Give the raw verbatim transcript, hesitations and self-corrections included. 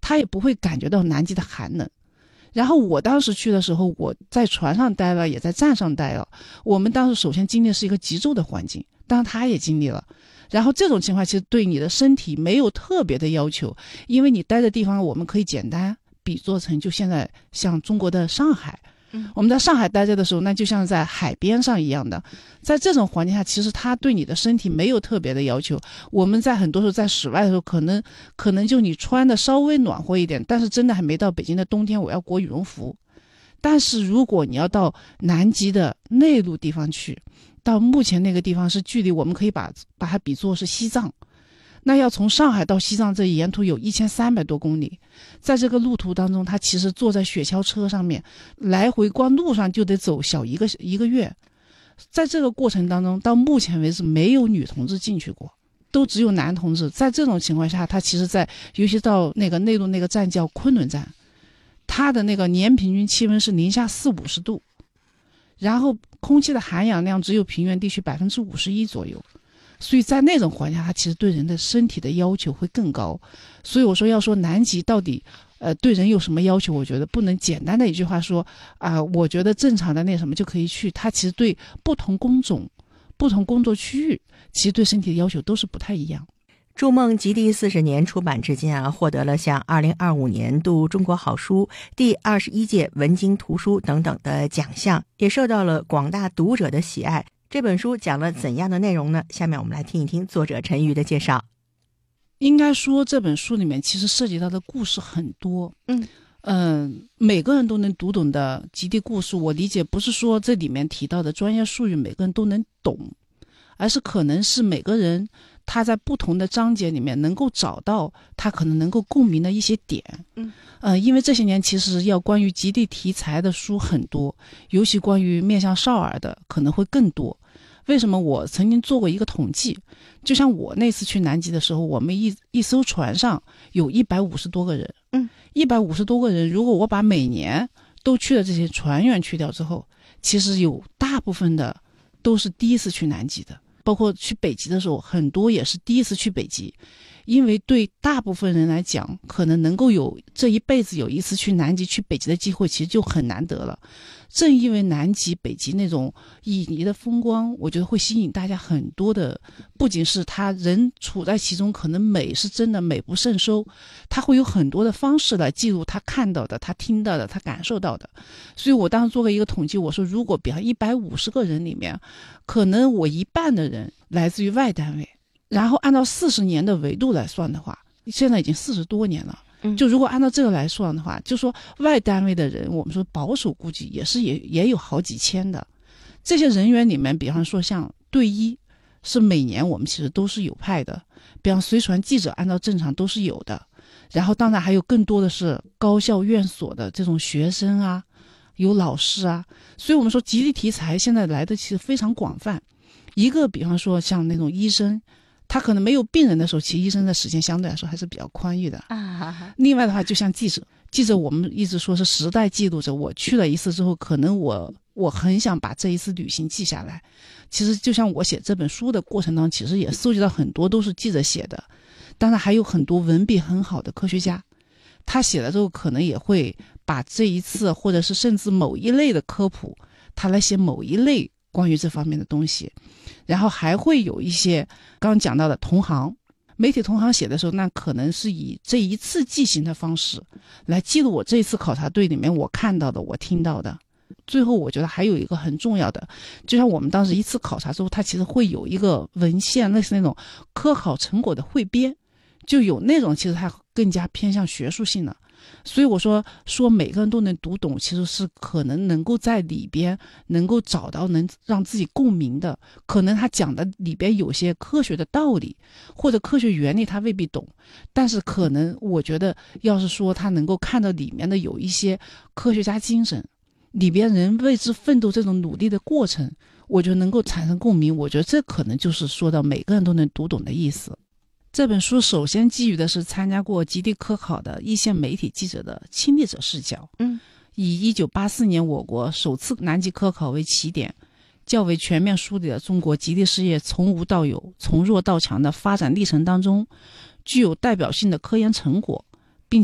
他也不会感觉到南极的寒冷。然后我当时去的时候，我在船上待了，也在站上待了。我们当时首先经历的是一个极昼的环境，当然他也经历了。然后这种情况其实对你的身体没有特别的要求，因为你待的地方我们可以简单比作成就现在像中国的上海，嗯，我们在上海待着的时候，那就像在海边上一样的。在这种环境下，其实它对你的身体没有特别的要求。我们在很多时候在室外的时候，可能可能就你穿的稍微暖和一点，但是真的还没到北京的冬天，我要裹羽绒服。但是如果你要到南极的内陆地方去，到目前那个地方是距离我们可以把把它比作是西藏，那要从上海到西藏这沿途有一千三百多公里，在这个路途当中，他其实坐在雪橇车上面来回光路上就得走小一个一个月。在这个过程当中，到目前为止没有女同志进去过，都只有男同志。在这种情况下，他其实在尤其到那个内陆那个站叫昆仑站，它的那个年平均气温是零下四五十度，然后空气的含氧量只有平原地区百分之五十一左右，所以在那种环境下，它其实对人的身体的要求会更高。所以我说要说南极到底呃对人有什么要求，我觉得不能简单的一句话说啊、呃，我觉得正常的那什么就可以去。它其实对不同工种、不同工作区域，其实对身体的要求都是不太一样。 筑梦极地四十年出版至今啊，获得了像二零二五年度中国好书、第二十一届文经图书等等的奖项，也受到了广大读者的喜爱。这本书讲了怎样的内容呢？下面我们来听一听作者陈瑜的介绍。 应该说这本书里面其实涉及到的故事很多， 嗯嗯、呃，每个人都能读懂的极地故事，我理解不是说这里面提到的专业术语每个人都能懂，而是可能是每个人他在不同的章节里面能够找到他可能能够共鸣的一些点。 嗯， 呃，因为这些年其实要关于极地题材的书很多，尤其关于面向少儿的可能会更多。为什么？我曾经做过一个统计，就像我那次去南极的时候，我们一一艘船上有一百五十多个人， 嗯， 一百五十多个人，如果我把每年都去的这些船员去掉之后，其实有大部分的都是第一次去南极的。包括去北极的时候，很多也是第一次去北极，因为对大部分人来讲，可能能够有这一辈子有一次去南极去北极的机会其实就很难得了。正因为南极北极那种旖旎的风光，我觉得会吸引大家很多的，不仅是他人处在其中，可能美是真的美不胜收，他会有很多的方式来记录他看到的，他听到的，他感受到的。所以我当时做过一个统计，我说如果比方一百五十个人里面，可能我一半的人来自于外单位，然后按照四十年的维度来算的话，现在已经四十多年了，就如果按照这个来算的话，就说外单位的人，我们说保守估计也是也也有好几千的。这些人员里面，比方说像队医，是每年我们其实都是有派的，比方随船记者按照正常都是有的。然后当然还有更多的是高校院所的这种学生啊，有老师啊。所以我们说极地题材现在来的其实非常广泛。一个比方说像那种医生，他可能没有病人的时候，其实医生的时间相对来说还是比较宽裕的啊。 另外的话，就像记者，记者我们一直说是时代记录者。我去了一次之后，可能我我很想把这一次旅行记下来。其实就像我写这本书的过程当中，其实也搜集到很多都是记者写的，当然还有很多文笔很好的科学家，他写了之后可能也会把这一次或者是甚至某一类的科普，他来写某一类关于这方面的东西。然后还会有一些刚刚讲到的同行媒体同行写的时候，那可能是以这一次记型的方式来记录我这一次考察队里面我看到的我听到的。最后我觉得还有一个很重要的，就像我们当时一次考察之后，它其实会有一个文献，类似那种科考成果的汇编，就有那种其实它更加偏向学术性的。所以我说说每个人都能读懂，其实是可能能够在里边能够找到能让自己共鸣的。可能他讲的里边有些科学的道理或者科学原理他未必懂，但是可能我觉得要是说他能够看到里面的有一些科学家精神，里边人为之奋斗这种努力的过程，我觉得能够产生共鸣。我觉得这可能就是说到每个人都能读懂的意思。这本书首先基于的是参加过极地科考的一线媒体记者的亲历者视角， 嗯， 以一九八四年我国首次南极科考为起点，较为全面梳理了中国极地事业从无到有、从弱到强的发展历程当中具有代表性的科研成果，